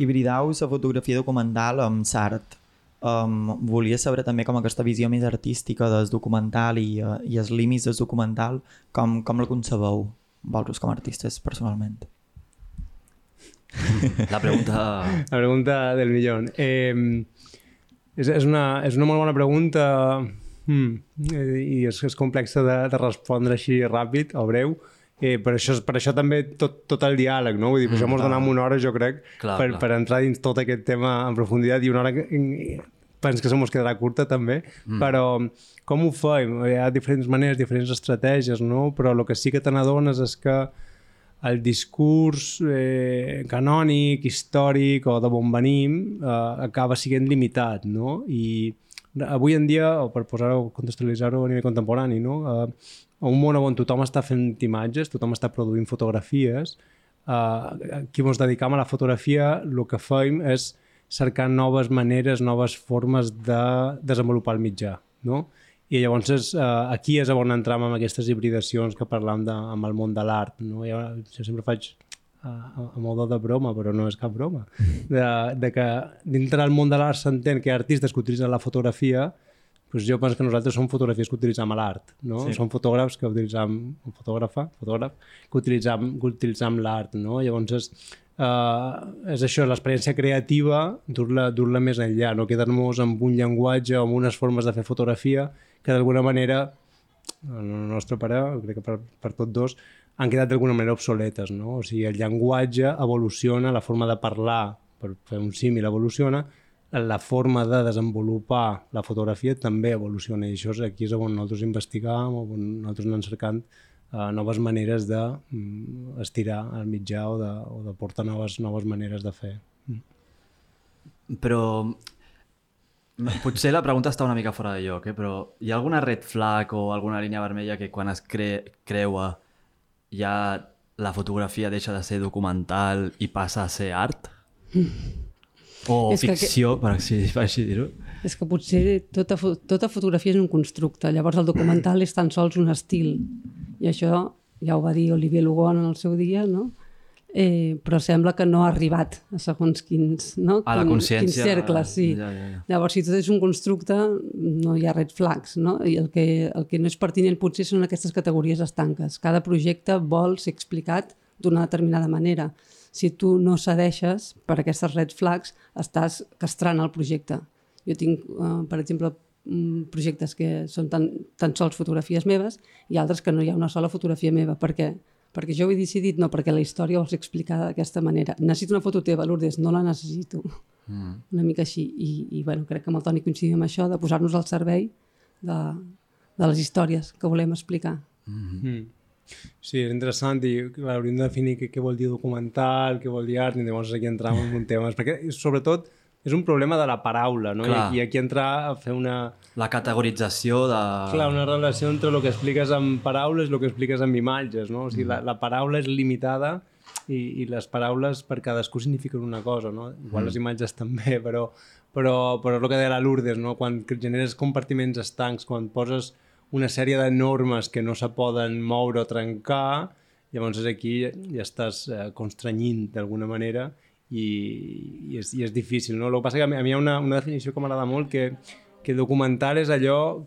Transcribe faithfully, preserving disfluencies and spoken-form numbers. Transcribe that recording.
hibridau la fotografia documental amb l'art. Um, volia saber també com aquesta visió més artística del documental i, uh, i els límits del documental, com, com la concebeu vosaltres com a artistes personalment? La pregunta... La pregunta del millón. Eh, és, és, una, és una molt bona pregunta mm, i és, és complexa de, de respondre així ràpid o breu. Eh, per, això, per això també tot, tot el diàleg, no? Vull dir, per això ens donem una hora, jo crec, clar, per, clar. per entrar dins tot aquest tema en profunditat, i una hora que penso que se mos quedarà curta també, mm. però com ho fem? Hi ha diferents maneres, diferents estratègies, no? Però el que sí que te n'adones és que el discurs eh, canònic, històric o de bon venim eh, acaba sent limitat, no? I avui en dia, o per posar-ho, contextualitzar-ho a nivell contemporani, no? Eh, un món on tothom està fent imatges, tothom està produint fotografies, eh, qui ens dedicam a la fotografia, el que fem és cercar noves maneres, noves formes de desenvolupar el mitjà, no? I llavors és, eh, aquí és on entram amb aquestes hibridacions que parlam de, amb el món de l'art, no? Jo, jo sempre faig a, a modo de broma, però no és cap broma, de, de que dintre del món de l'art s'entén que hi ha artistes que utilitzen la fotografia. Pues jo penso que nosaltres som fotografies que utilitzem a l'art, no? Sí. Som fotògrafs que utilitzem, un fotògrafa, fotògraf, que utilitzem, que utilitzem l'art, no? Llavors és, uh, és això, l'experiència creativa, dur-la dur-la més enllà, no quedar-nos amb un llenguatge o amb unes formes de fer fotografia que d'alguna manera, en el nostre pare, crec que per, per tots dos, han quedat d'alguna manera obsoletes, no? O sigui, el llenguatge evoluciona, la forma de parlar, per fer un símil, evoluciona, la forma de desenvolupar la fotografia també evoluciona, i això és aquí és on nosaltres investigam, on nosaltres anem cercant uh, noves maneres d'estirar um, el mitjà o de, o de portar noves, noves maneres de fer. Mm. Però potser la pregunta està una mica fora de lloc, eh? Però hi ha alguna red flag o alguna línia vermella que quan es cre creua ja la fotografia deixa de ser documental i passa a ser art? Mm. O és ficció, que, per així, per així dir-ho. És que potser tota, tota fotografia és un constructe, llavors el documental és tan sols un estil, i això ja ho va dir Olivier Lugon en el seu dia, no? Eh, però sembla que no ha arribat a segons quins, no? A la consciència. Quins cercles, sí. Ja, ja, ja. Llavors, si tot és un constructe, no hi ha red flags, no? I el que, el que no és pertinent potser són aquestes categories estanques. Cada projecte vol ser explicat d'una determinada manera. Si tu no cedeixes per aquestes red flags, estàs castrant el projecte. Jo tinc, uh, per exemple, projectes que són tan, tan sols fotografies meves i altres que no hi ha una sola fotografia meva. Per què? Perquè jo ho he decidit, no, perquè la història vol ser explicada d'aquesta manera. Necessito una foto teva, Lourdes, no la necessito. Mm. Una mica així. I, i bueno, crec que amb el Toni coincidim amb això, de posar-nos al servei de, de les històries que volem explicar. Mm-hmm. Mm. Sí, és interessant i clar, hauríem de definir què, què vol dir documental, què vol dir art, i llavors aquí entram en un tema, perquè sobretot és un problema de la paraula, no? I, I aquí entrar a fer una... La categorització de... Clar, una relació entre el que expliques amb paraules i el que expliques amb imatges, no? O sigui, mm. la, la paraula és limitada i, i les paraules per cadascú signifiquen una cosa, no? Igual mm. les imatges també, però, però, però és el que deia la Lourdes, no? Quan generes compartiments estancs, quan poses una sèrie de normes que no se poden moure o trencar, llavors aquí ja estàs eh, constrenyint d'alguna manera i, i, és, i és difícil, no? El que passa que a mi, a mi hi ha una, una definició que m'agrada molt, que, que documental és allò